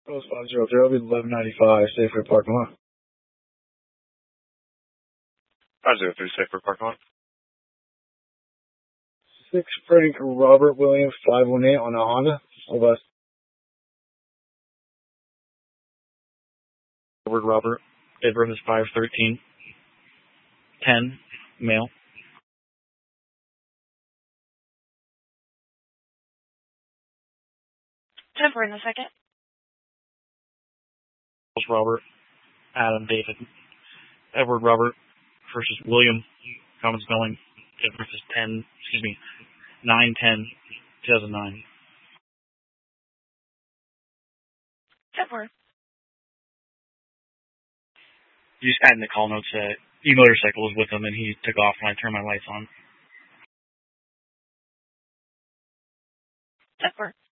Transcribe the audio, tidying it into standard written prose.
Oh, 500, 1195, Safeway Parking Lot. 503 Safeway Parking Lot. 6 Frank Robert Williams 518 on a Honda. Over. Edward Robert. Edward is 513. 10, male. Temper in a second. Robert. Adam David. Edward Robert versus William. Common spelling. Edward is 9/10/2009. Temper. You just add in the call notes that E-Motorcycle was with him and he took off when I turned my lights on. Temper.